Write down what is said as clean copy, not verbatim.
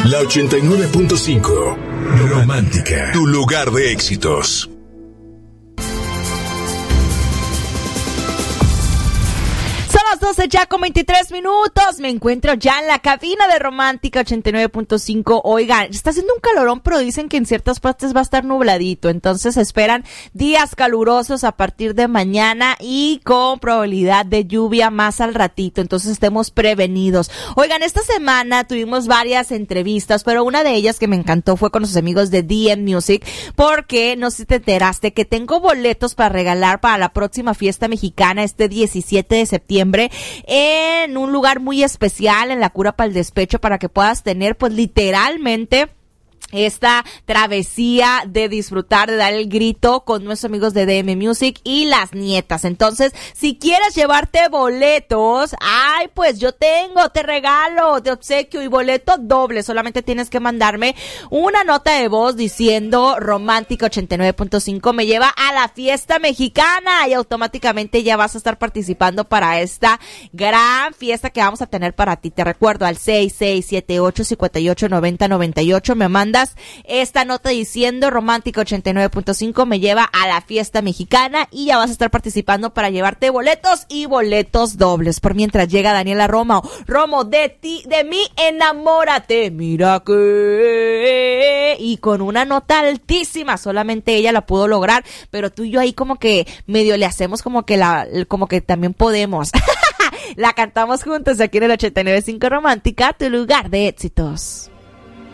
La 89.5. Romántica. Tu lugar de éxitos. Son las 12 ya con 23 minutos. Me encuentro ya en la cabina de Romántica 89.5. Oigan, está haciendo un calorón, pero dicen que en ciertas partes va a estar nubladito. Entonces esperan días calurosos a partir de mañana y con probabilidad de lluvia más al ratito. Entonces estemos prevenidos. Oigan, esta semana tuvimos varias entrevistas, pero una de ellas que me encantó fue con los amigos de DM Music, porque no sé si te enteraste que tengo boletos para regalar para la próxima fiesta mexicana este 17 de septiembre en un lugar muy especial, en la Cura para el Despecho, para que puedas tener pues literalmente esta travesía de disfrutar, de dar el grito con nuestros amigos de DM Music y las nietas. Entonces, si quieres llevarte boletos, ay, pues yo te regalo de obsequio y boleto doble. Solamente tienes que mandarme una nota de voz diciendo Romántica 89.5 me lleva a la fiesta mexicana y automáticamente ya vas a estar participando para esta gran fiesta que vamos a tener para ti. Te recuerdo al 6678-5890-98. Me mandas esta nota diciendo Romántica 89.5 me lleva a la fiesta mexicana y ya vas a estar participando para llevarte boletos y boletos dobles. Por mientras llega Daniela Romo, de mí enamórate, mira que, y con una nota altísima, solamente ella la pudo lograr, pero tú y yo ahí como que medio le hacemos como que también podemos. La cantamos juntos aquí en el 89.5 Romántica, tu lugar de éxitos.